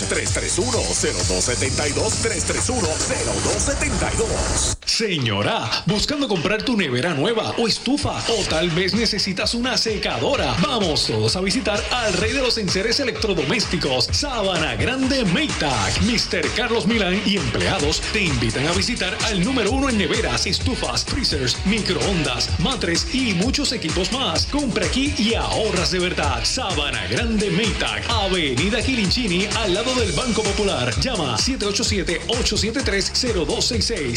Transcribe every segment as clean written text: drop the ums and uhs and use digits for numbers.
331-0272, 331-0272. Señora, buscando comprar tu nevera nueva o estufa, o tal vez necesitas una secadora. Vamos todos a visitar al rey de los enseres electrodomésticos, Sabana Grande Maytag. Mr. Carlos Milán y empleados te invitan a visitar al número 1 en neveras, estufas, freezers, microondas, matres y muchos equipos más. Compra aquí y ahorras de verdad. Sabana Grande Maytag, Avenida Quilinchini, al lado del Banco Popular. Llama 787-873-0266,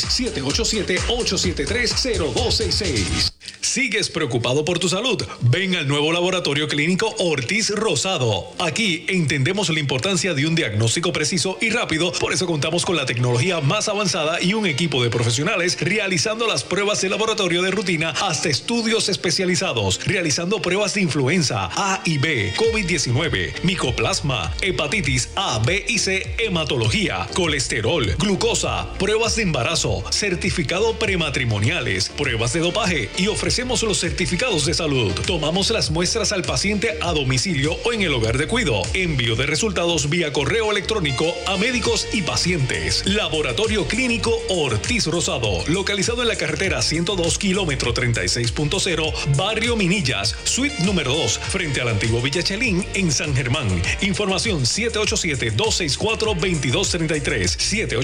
787-873-0266. ¿Sigues preocupado por tu salud? Ven al nuevo laboratorio clínico Ortiz Rosado. Aquí entendemos la importancia de un diagnóstico preciso y rápido, por eso contamos con la tecnología más avanzada y un equipo de profesionales realizando las pruebas de laboratorio de rutina hasta estudios especializados, realizando pruebas de influenza A y B, COVID-19, micoplasma, hepatitis A, B y C, hematología, colesterol, glucosa, pruebas de embarazo, certificado prematrimoniales, pruebas de dopaje y ofrecemos los certificados de salud. Tomamos las muestras al paciente a domicilio o en el hogar de cuidado. Envío de resultados vía correo electrónico a médicos y pacientes. Laboratorio Clínico Ortiz Rosado, localizado en la carretera 102, kilómetro 36.0, Barrio Minillas, suite número 2, frente al antiguo Villa Chelín, en San Germán. Información 787-264-2233,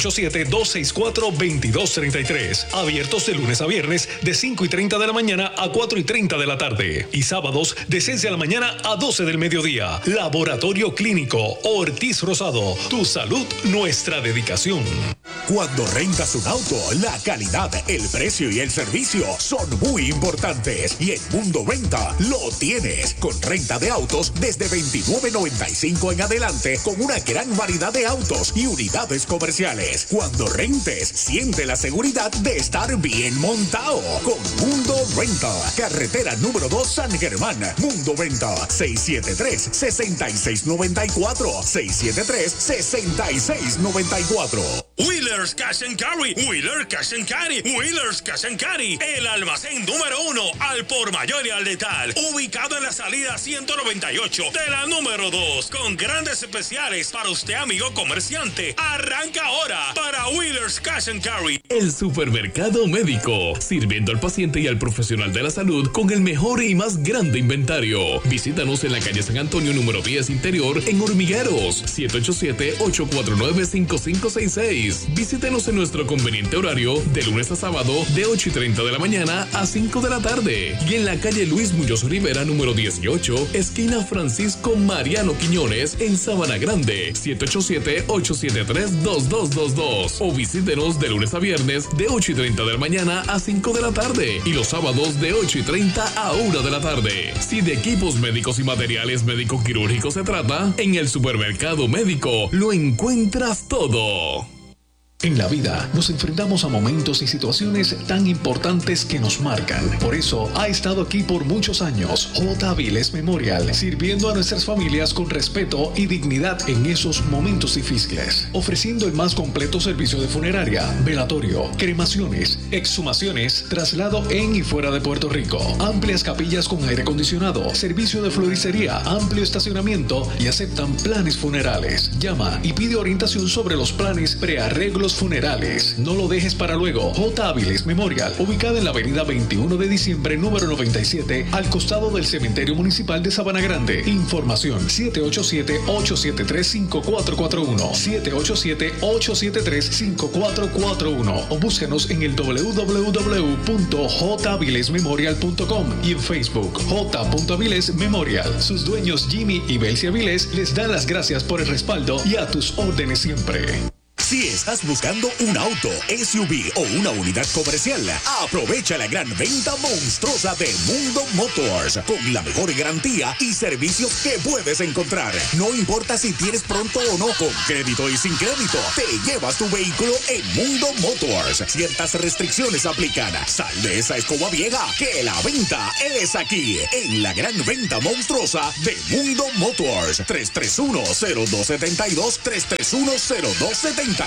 787-264-2233. Abiertos de lunes a viernes de 5:30 de la mañana a 4:30 de la tarde y sábados de 6 de la mañana a 12 del mediodía. Laboratorio Clínico Ortiz Rosado. Tu salud, nuestra dedicación. Cuando rentas un auto, la calidad, el precio y el servicio son muy importantes. Y en Mundo Renta lo tienes. Con renta de autos desde $29.95 en adelante, con una gran variedad de autos y unidades comerciales. Cuando rentes, siente la seguridad de estar bien montado. Con Mundo Renta. Carretera número 2, San Germán. Mundo Renta. 673-6694. 673-6694. Wheelers Cash and Carry, Wheelers Cash and Carry, Wheelers Cash and Carry, el almacén número 1 al por mayor y al letal, ubicado en la salida 198 de la número 2, con grandes especiales para usted, amigo comerciante. Arranca ahora para Wheelers Cash and Carry. El supermercado médico, sirviendo al paciente y al profesional de la salud con el mejor y más grande inventario. Visítanos en la calle San Antonio número 10 Interior en Hormigueros, 787-849-5566. Visítenos en nuestro conveniente horario de lunes a sábado de 8:30 de la mañana a 5 de la tarde y en la calle Luis Muñoz Rivera número 18, esquina Francisco Mariano Quiñones en Sabana Grande, 787-873-2222 o visítenos de lunes a viernes de 8:30 de la mañana a 5 de la tarde y los sábados de 8:30 a 1 de la tarde. Si de equipos médicos y materiales médico-quirúrgicos se trata, en el supermercado médico lo encuentras todo. En la vida nos enfrentamos a momentos y situaciones tan importantes que nos marcan. Por eso ha estado aquí por muchos años J. Avilés Memorial, sirviendo a nuestras familias con respeto y dignidad en esos momentos difíciles, ofreciendo el más completo servicio de funeraria, velatorio, cremaciones, exhumaciones, traslado en y fuera de Puerto Rico, amplias capillas con aire acondicionado, servicio de floristería, amplio estacionamiento y aceptan planes funerales. Llama y pide orientación sobre los planes prearreglos funerales. No lo dejes para luego. J. Avilés Memorial, ubicada en la avenida 21 de diciembre, número 97, al costado del Cementerio Municipal de Sabana Grande. Información 787-873-5441, 787-873-5441 o búscanos en el www.javilesmemorial.com y en Facebook J. Avilés Memorial. Sus dueños Jimmy y Belsi Avilés les dan las gracias por el respaldo y a tus órdenes siempre. Si estás buscando un auto, SUV o una unidad comercial, aprovecha la gran venta monstruosa de Mundo Motors con la mejor garantía y servicios que puedes encontrar. No importa si tienes pronto o no, con crédito y sin crédito, te llevas tu vehículo en Mundo Motors. Ciertas restricciones aplican. Sal de esa escoba vieja, que la venta es aquí, en la gran venta monstruosa de Mundo Motors. 331-0272, 331-0272.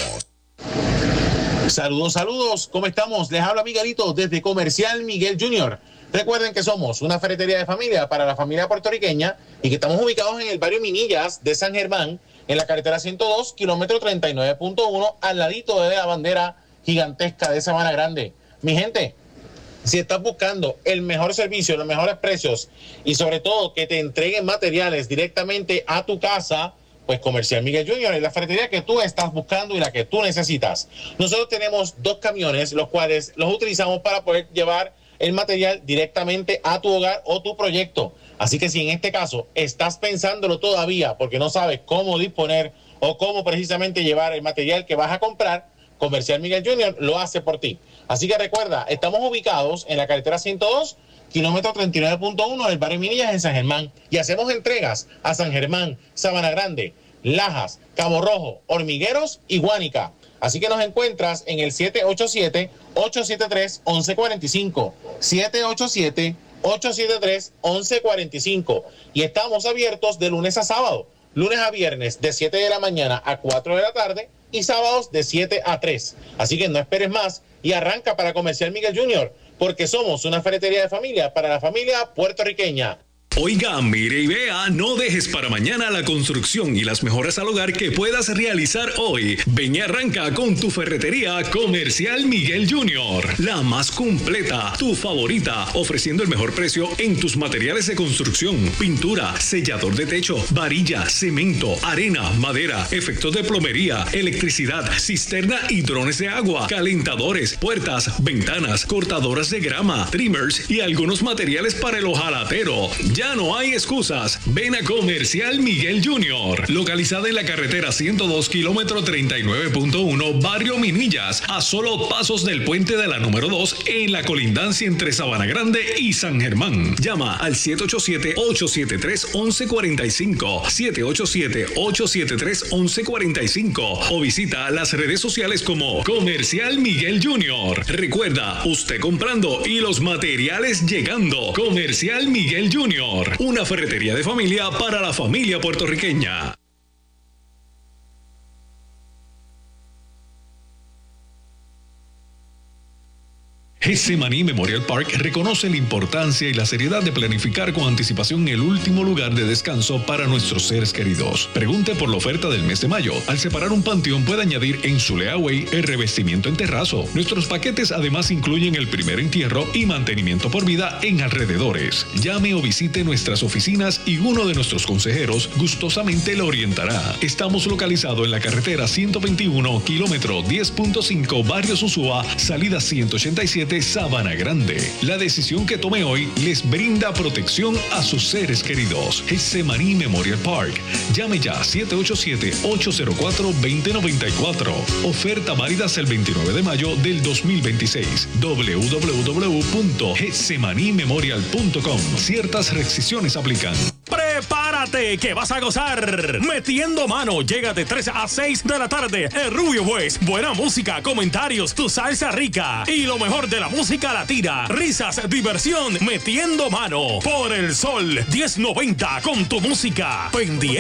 Saludos, ¿cómo estamos? Les habla Miguelito desde Comercial Miguel Jr. Recuerden que somos una ferretería de familia para la familia puertorriqueña y que estamos ubicados en el barrio Minillas de San Germán, en la carretera 102, kilómetro 39.1, al ladito de la bandera gigantesca de Sabana Grande. Mi gente, si estás buscando el mejor servicio, los mejores precios y sobre todo que te entreguen materiales directamente a tu casa, pues Comercial Miguel Jr. es la ferretería que tú estás buscando y la que tú necesitas. Nosotros tenemos 2 camiones, los cuales los utilizamos para poder llevar el material directamente a tu hogar o tu proyecto. Así que si en este caso estás pensándolo todavía porque no sabes cómo disponer o cómo precisamente llevar el material que vas a comprar, Comercial Miguel Jr. lo hace por ti. Así que recuerda, estamos ubicados en la carretera 102, kilómetro 39.1 del barrio Minillas en San Germán, y hacemos entregas a San Germán, Sabana Grande, Lajas, Cabo Rojo, Hormigueros y Guánica. Así que nos encuentras en el 787-873-1145, 787-873-1145, y estamos abiertos de lunes a sábado, lunes a viernes de 7 de la mañana a 4 de la tarde y sábados de 7 a 3. Así que no esperes más y arranca para Comercial Miguel Jr., porque somos una ferretería de familia para la familia puertorriqueña. Oiga, mire y vea, no dejes para mañana la construcción y las mejoras al hogar que puedas realizar hoy. Ven y arranca con tu ferretería Comercial Miguel Jr., la más completa, tu favorita, ofreciendo el mejor precio en tus materiales de construcción: pintura, sellador de techo, varilla, cemento, arena, madera, efectos de plomería, electricidad, cisterna y drones de agua, calentadores, puertas, ventanas, cortadoras de grama, trimmers y algunos materiales para el hojalatero. Ya no hay excusas. Ven a Comercial Miguel Jr., localizada en la carretera 102, kilómetro 39.1, barrio Minillas, a solo pasos del puente de la número 2, en la colindancia entre Sabana Grande y San Germán. Llama al 787-873-1145, 787-873-1145, o visita las redes sociales como Comercial Miguel Jr. Recuerda, usted comprando y los materiales llegando. Comercial Miguel Jr., una ferretería de familia para la familia puertorriqueña. Getsemaní Memorial Park reconoce la importancia y la seriedad de planificar con anticipación el último lugar de descanso para nuestros seres queridos. Pregunte por la oferta del mes de mayo. Al separar un panteón puede añadir en su layaway el revestimiento en terrazo. Nuestros paquetes además incluyen el primer entierro y mantenimiento por vida en alrededores. Llame o visite nuestras oficinas y uno de nuestros consejeros gustosamente lo orientará. Estamos localizados en la carretera 121, kilómetro 10.5, barrio Susúa, salida 187, Sabana Grande. La decisión que tome hoy les brinda protección a sus seres queridos. Getsemaní Memorial Park. Llame ya 787-804-2094. Oferta válida hasta el 29 de mayo del 2026. www.getsemanimemorial.com. Ciertas restricciones aplican. Prepárate que vas a gozar. Metiendo Mano llega de 3 a 6 de la tarde. El Rubio Boys. Buena música, comentarios, tu salsa rica y lo mejor de la música latina. Risas, diversión. Metiendo Mano por el Sol 1090 con tu música pendiente.